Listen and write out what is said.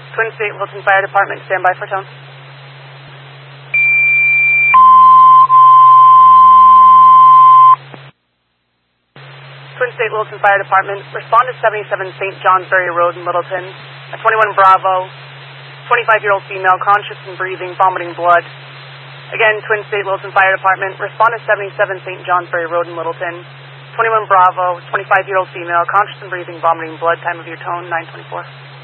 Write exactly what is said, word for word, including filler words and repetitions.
Twin State Wilton Fire Department, stand by for tone. Twin State Wilton Fire Department, respond to seventy-seven Saint Johnsbury Road in Littleton. A twenty-one Bravo, twenty-five-year-old female, conscious and breathing, vomiting blood. Again, Twin State Wilton Fire Department, respond to seventy-seven Saint Johnsbury Road in Littleton. twenty-one Bravo, twenty-five-year-old female, conscious and breathing, vomiting blood. Time of your tone, nine twenty-four.